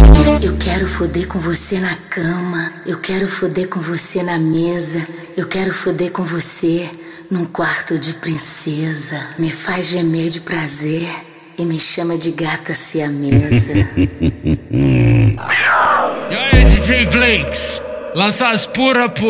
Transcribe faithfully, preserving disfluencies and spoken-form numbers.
Eu quero foder com você na cama, eu quero foder com você na mesa, eu quero foder com você num quarto de princesa. Me faz gemer de prazer e me chama de gata siamesa. E aí, D J Blinks, lança as pura, pô.